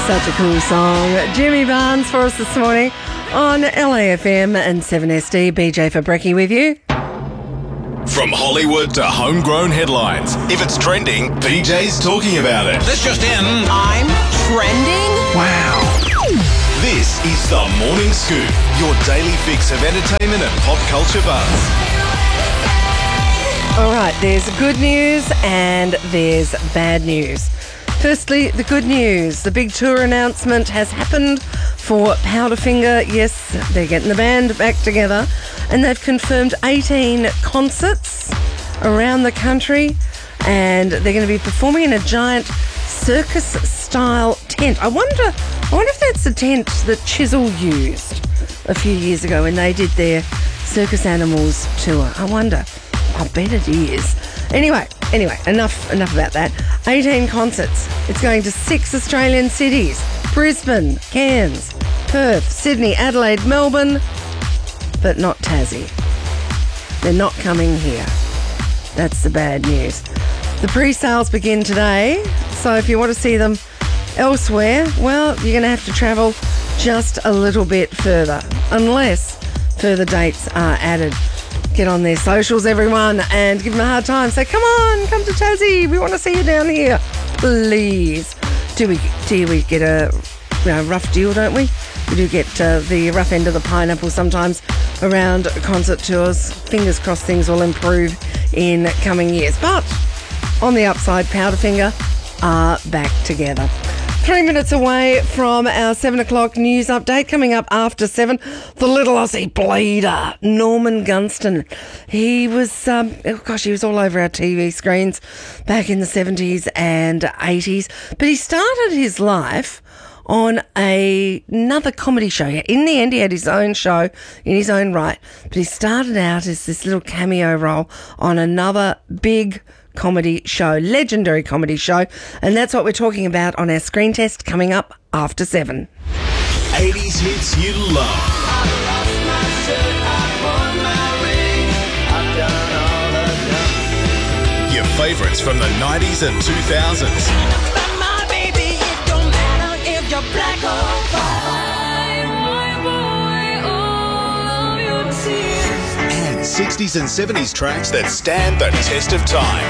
Such a cool song. Jimmy Barnes for us this morning on LAFM and 7SD. BJ for Brekkie with you. From Hollywood to homegrown headlines. If it's trending, BJ's talking about it. This just in. I'm trending? Wow. This is the Morning Scoop, your daily fix of entertainment and pop culture buzz. All right, there's good news and there's bad news. Firstly, the good news. The big tour announcement has happened for Powderfinger. Yes, they're getting the band back together and they've confirmed 18 concerts around the country and they're going to be performing in a giant circus-style tent. I wonder if that's the tent that Chisel used a few years ago when they did their Circus Animals tour. I wonder. I bet it is. Anyway, enough about that. 18 concerts. It's going to 6 Australian cities. Brisbane, Cairns, Perth, Sydney, Adelaide, Melbourne, but not Tassie. They're not coming here. That's the bad news. The pre-sales begin today, so if you want to see them elsewhere, well, you're going to have to travel just a little bit further, unless further dates are added. Get on their socials, everyone, and give them a hard time. Say, come on, come to Tassie. We want to see you down here. Please. Do we get a rough deal, don't we? We do get the rough end of the pineapple sometimes around concert tours. Fingers crossed things will improve in coming years. But on the upside, Powderfinger are back together. 3 minutes away from our 7 o'clock news update. Coming up after 7, the little Aussie bleeder, Norman Gunston. He was, he was all over our TV screens back in the 70s and 80s. But he started his life on another comedy show. In the end, he had his own show in his own right. But he started out as this little cameo role on another big comedy show, legendary comedy show, and that's what we're talking about on our screen test coming up after 7. 80s hits you love. Your favourites from the 90s and 2000s. And 60s and 70s tracks that stand the test of time.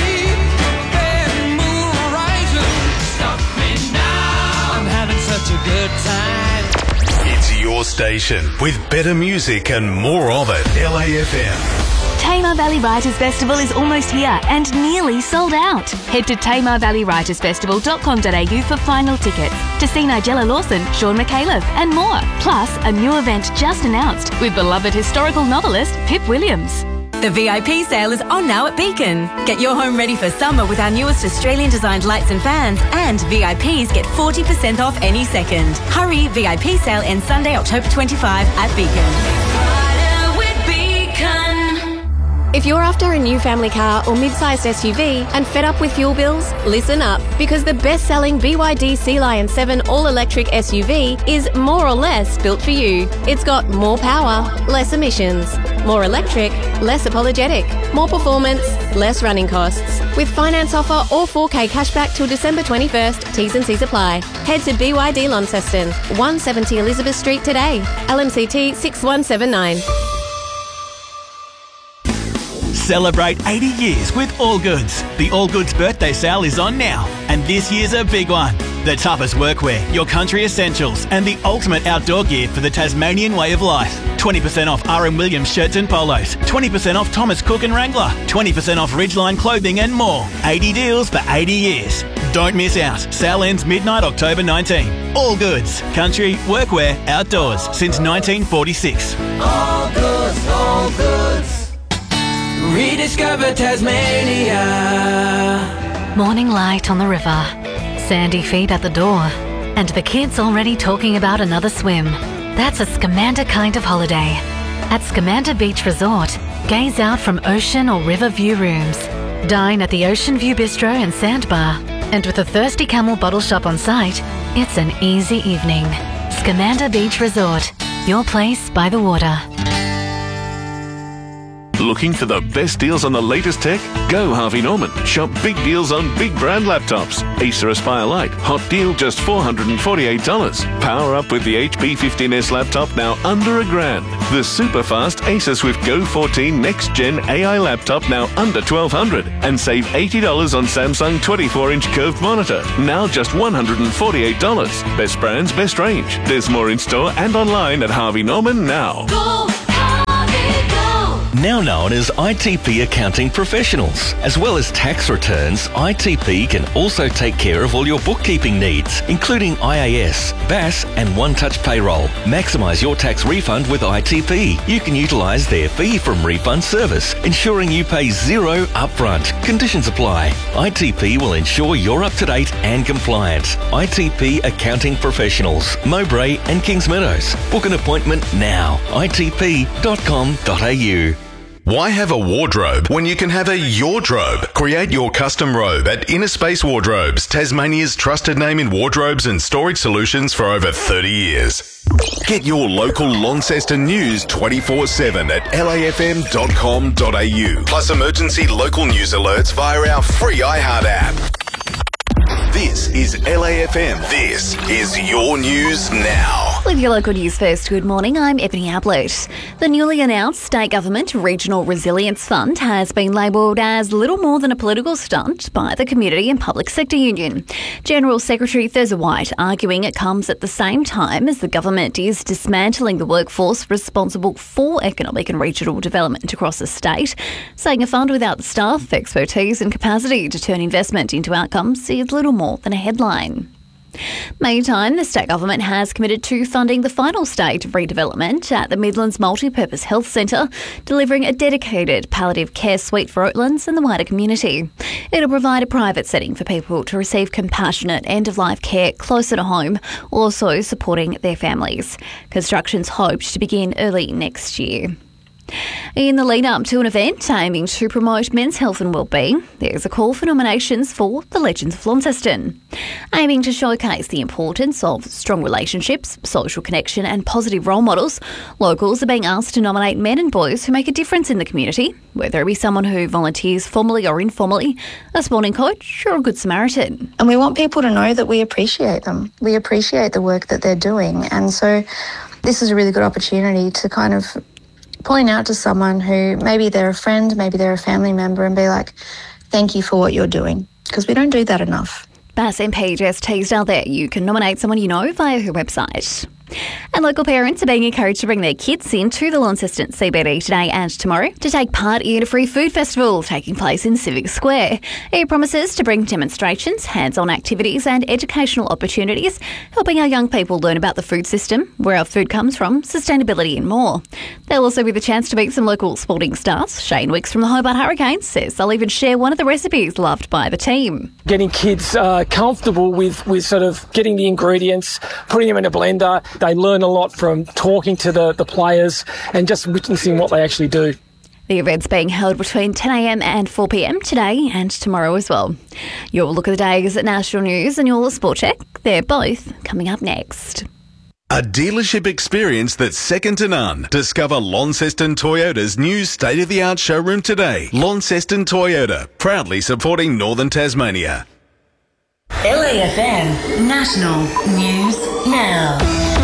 I'm having such a good time. It's your station with better music and more of it. LAFM. Tamar Valley Writers Festival is almost here and nearly sold out. Head to tamarvalleywritersfestival.com.au for final tickets to see Nigella Lawson, Sean McAuliffe and more. Plus, a new event just announced with beloved historical novelist Pip Williams. The VIP sale is on now at Beacon. Get your home ready for summer with our newest Australian-designed lights and fans, and VIPs get 40% off any second. Hurry, VIP sale ends Sunday, October 25 at Beacon. If you're after a new family car or mid-sized SUV and fed up with fuel bills, listen up, because the best-selling BYD Sea Lion 7 all-electric SUV is more or less built for you. It's got more power, less emissions, more electric, less apologetic, more performance, less running costs. With finance offer or 4K cashback till December 21st, T's and C's apply. Head to BYD Launceston, 170 Elizabeth Street today, LMCT 6179. Celebrate 80 years with All Goods. The All Goods birthday sale is on now, and this year's a big one. The toughest workwear, your country essentials, and the ultimate outdoor gear for the Tasmanian way of life. 20% off R.M. Williams shirts and polos, 20% off Thomas Cook and Wrangler, 20% off Ridgeline clothing and more. 80 deals for 80 years. Don't miss out. Sale ends midnight October 19. All Goods. Country, workwear, outdoors since 1946. All goods, all goods. Rediscover Tasmania. Morning light on the river, sandy feet at the door, and the kids already talking about another swim. That's a Scamander kind of holiday. At Scamander Beach Resort, gaze out from ocean or river view rooms. Dine at the Ocean View Bistro and Sandbar. And with a Thirsty Camel bottle shop on site, it's an easy evening. Scamander Beach Resort, your place by the water. Looking for the best deals on the latest tech? Go Harvey Norman. Shop big deals on big brand laptops. Acer Aspire Lite, hot deal just $448. Power up with the HP 15S laptop now under $1,000. The super fast Acer Swift Go 14 Next Gen AI laptop now under $1,200. And save $80 on Samsung 24-inch curved monitor, now just $148. Best brands, best range. There's more in store and online at Harvey Norman now. Now known as ITP Accounting Professionals. As well as tax returns, ITP can also take care of all your bookkeeping needs, including IAS, BAS and One Touch Payroll. Maximise your tax refund with ITP. You can utilise their fee from refund service, ensuring you pay zero upfront. Conditions apply. ITP will ensure you're up to date and compliant. ITP Accounting Professionals, Mowbray and Kings Meadows. Book an appointment now. itp.com.au. Why have a wardrobe when you can have a yourdrobe? Create your custom robe at Inner Space Wardrobes, Tasmania's trusted name in wardrobes and storage solutions for over 30 years. Get your local Launceston news 24/7 at lafm.com.au. Plus emergency local news alerts via our free iHeart app. This is LAFM. This is your news now. With your local news first, good morning, I'm Ebony Ablett. The newly announced State Government Regional Resilience Fund has been labelled as little more than a political stunt by the Community and Public Sector Union. General Secretary Thurza White arguing it comes at the same time as the government is dismantling the workforce responsible for economic and regional development across the state, saying a fund without the staff, expertise and capacity to turn investment into outcomes is little more than a headline. Meantime, the state government has committed to funding the final stage of redevelopment at the Midlands Multipurpose Health Centre, delivering a dedicated palliative care suite for Oatlands and the wider community. It'll provide a private setting for people to receive compassionate end-of-life care closer to home, also supporting their families. Construction's hoped to begin early next year. In the lead-up to an event aiming to promote men's health and wellbeing, there's a call for nominations for the Legends of Launceston. Aiming to showcase the importance of strong relationships, social connection and positive role models, locals are being asked to nominate men and boys who make a difference in the community, whether it be someone who volunteers formally or informally, a sporting coach or a good Samaritan. And we want people to know that we appreciate them. We appreciate the work that they're doing. And so this is a really good opportunity to kind of point out to someone who maybe they're a friend, maybe they're a family member, and be like, thank you for what you're doing, because we don't do that enough. Bass MP Jess Teasdale there. You can nominate someone you know via her website. And local parents are being encouraged to bring their kids into the Launceston CBD today and tomorrow to take part in a free food festival taking place in Civic Square. It promises to bring demonstrations, hands-on activities and educational opportunities, helping our young people learn about the food system, where our food comes from, sustainability and more. There'll also be the chance to meet some local sporting stars. Shane Wicks from the Hobart Hurricanes says they'll even share one of the recipes loved by the team. Getting kids comfortable with sort of getting the ingredients, putting them in a blender. They learn a lot from talking to the players and just witnessing what they actually do. The event's being held between 10 a.m. and 4 p.m. today and tomorrow as well. Your look of the day is at National News and your Sport Check. They're both coming up next. A dealership experience that's second to none. Discover Launceston Toyota's new state-of-the-art showroom today. Launceston Toyota, proudly supporting Northern Tasmania. LAFM National News Now.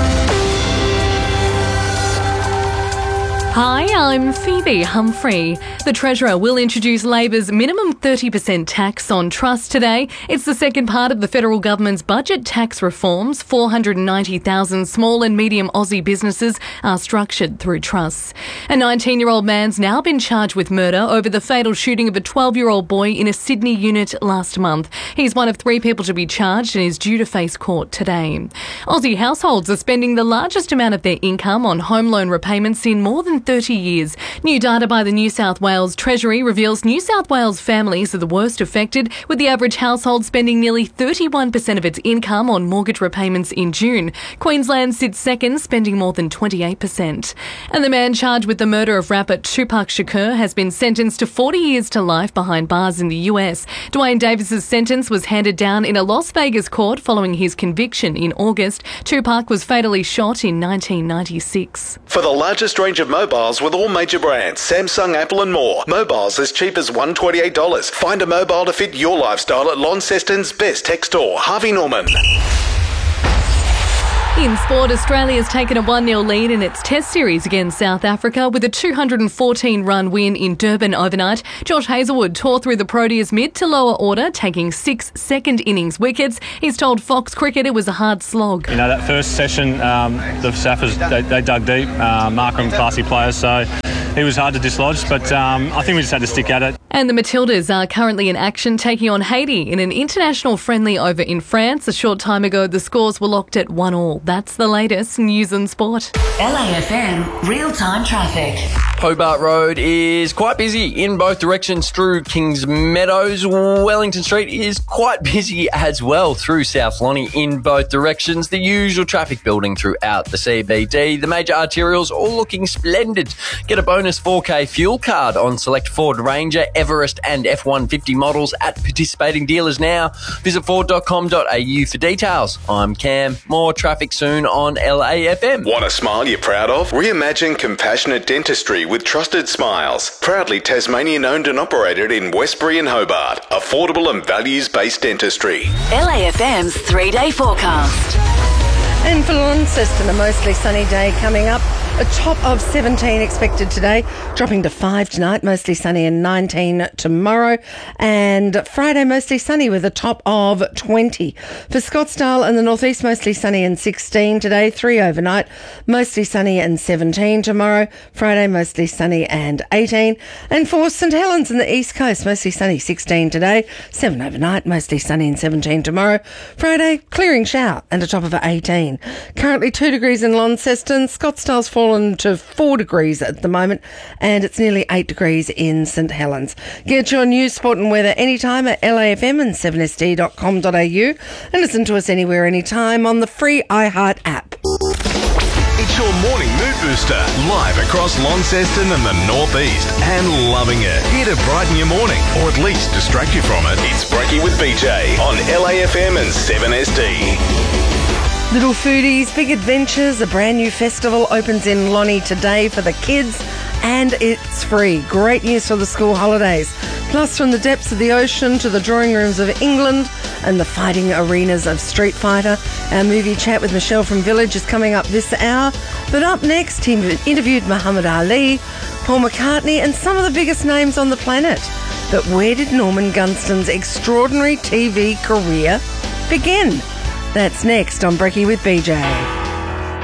Hi, I'm Phoebe Humphrey. The Treasurer will introduce Labor's minimum 30% tax on trusts today. It's the second part of the federal government's budget tax reforms. 490,000 small and medium Aussie businesses are structured through trusts. A 19-year-old man's now been charged with murder over the fatal shooting of a 12-year-old boy in a Sydney unit last month. He's one of 3 people to be charged and is due to face court today. Aussie households are spending the largest amount of their income on home loan repayments in more than 30 years. New data by the New South Wales Treasury reveals New South Wales families are the worst affected, with the average household spending nearly 31% of its income on mortgage repayments in June. Queensland sits second, spending more than 28%. And the man charged with the murder of rapper Tupac Shakur has been sentenced to 40 years to life behind bars in the US. Dwayne Davis's sentence was handed down in a Las Vegas court following his conviction in August. Tupac was fatally shot in 1996. For the largest range of mobile mobiles with all major brands, Samsung, Apple and more. Mobiles as cheap as $128. Find a mobile to fit your lifestyle at Launceston's best tech store, Harvey Norman. In sport, Australia's taken a 1-0 lead in its Test series against South Africa with a 214-run win in Durban overnight. Josh Hazlewood tore through the Proteas mid to lower order, taking 6 second-innings wickets. He's told Fox Cricket it was a hard slog. You know, that first session, the Saffers, they dug deep. Markram, classy players, so he was hard to dislodge, but I think we just had to stick at it. And the Matildas are currently in action, taking on Haiti in an international friendly over in France. A short time ago, the scores were locked at 1-1. That's the latest news and sport. LAFM real-time traffic. Hobart Road is quite busy in both directions through Kings Meadows. Wellington Street is quite busy as well through South Lonnie in both directions. The usual traffic building throughout the CBD. The major arterials all looking splendid. Get a bonus 4K fuel card on select Ford Ranger, Everest and F-150 models at participating dealers now. Visit Ford.com.au for details. I'm Cam. More traffic soon on LAFM. Want a smile you're proud of? Reimagine compassionate dentistry with Trusted Smiles. Proudly Tasmanian owned and operated in Westbury and Hobart. Affordable and values-based dentistry. LAFM's 3-day forecast. And for Launceston, a mostly sunny day coming up. A top of 17 expected today, dropping to 5 tonight, mostly sunny, and 19 tomorrow. And Friday, mostly sunny with a top of 20. For Scottsdale and the northeast, mostly sunny and 16 today, 3 overnight, mostly sunny and 17 tomorrow. Friday, mostly sunny and 18. And for St Helens and the east coast, mostly sunny, 16 today, 7 overnight, mostly sunny and 17 tomorrow. Friday, clearing shower and a top of 18. Currently 2 degrees in Launceston. Scottsdale's fallen to 4 degrees at the moment, and it's nearly 8 degrees in St Helens. Get your news, sport and weather anytime at LAFM and 7sd.com.au, and listen to us anywhere, anytime on the free iHeart app. It's your morning mood booster, live across Launceston and the northeast, and loving it. Here to brighten your morning, or at least distract you from it. It's Brekkie with BJ on LAFM and 7SD. Little Foodies, Big Adventures, a brand new festival opens in Lonnie today for the kids, and it's free. Great news for the school holidays. Plus, from the depths of the ocean to the drawing rooms of England and the fighting arenas of Street Fighter, our movie chat with Michelle from Village is coming up this hour. But up next, he interviewed Muhammad Ali, Paul McCartney, and some of the biggest names on the planet. But where did Norman Gunston's extraordinary TV career begin? That's next on Brekkie with BJ.